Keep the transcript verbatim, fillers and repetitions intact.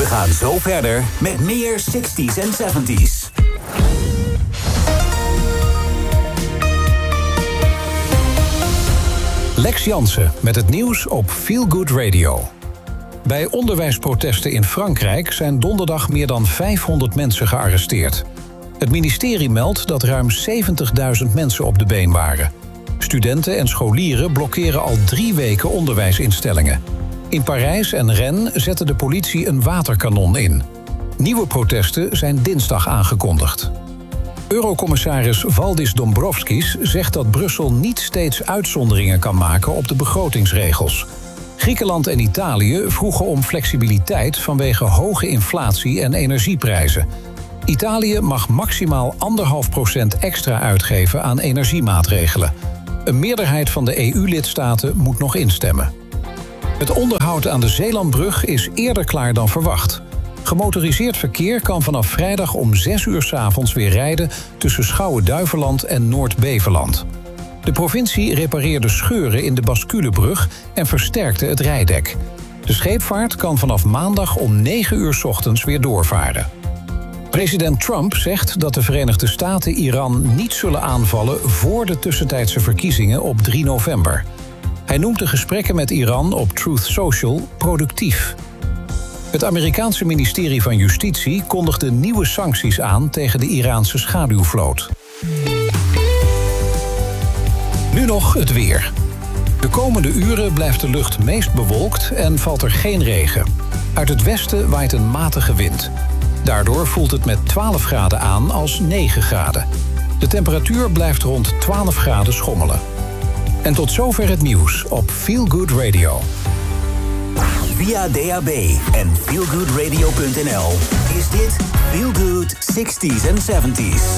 gaan zo verder met meer zestig's en zeventig's. Lex Jansen met het nieuws op Feel Good Radio. Bij onderwijsprotesten in Frankrijk zijn donderdag meer dan vijfhonderd mensen gearresteerd. Het ministerie meldt dat ruim zeventigduizend mensen op de been waren. Studenten en scholieren blokkeren al drie weken onderwijsinstellingen. In Parijs en Rennes zette de politie een waterkanon in. Nieuwe protesten zijn dinsdag aangekondigd. Eurocommissaris Valdis Dombrovskis zegt dat Brussel niet steeds uitzonderingen kan maken op de begrotingsregels. Griekenland en Italië vroegen om flexibiliteit vanwege hoge inflatie en energieprijzen. Italië mag maximaal anderhalf procent extra uitgeven aan energiemaatregelen. Een meerderheid van de E U-lidstaten moet nog instemmen. Het onderhoud aan de Zeelandbrug is eerder klaar dan verwacht. Gemotoriseerd verkeer kan vanaf vrijdag om zes uur 's avonds weer rijden tussen Schouwen-Duiveland en Noord-Beveland. De provincie repareerde scheuren in de Basculebrug en versterkte het rijdek. De scheepvaart kan vanaf maandag om negen uur 's ochtends weer doorvaren. President Trump zegt dat de Verenigde Staten Iran niet zullen aanvallen voor de tussentijdse verkiezingen op drie november. Hij noemt de gesprekken met Iran op Truth Social productief. Het Amerikaanse ministerie van Justitie kondigde nieuwe sancties aan tegen de Iraanse schaduwvloot. Nu nog het weer. De komende uren blijft de lucht meest bewolkt en valt er geen regen. Uit het westen waait een matige wind. Daardoor voelt het met twaalf graden aan als negen graden. De temperatuur blijft rond twaalf graden schommelen. En tot zover het nieuws op Feel Good Radio. Via D A B en feel good radio punt n l is dit Feel Good zestig's en zeventig's.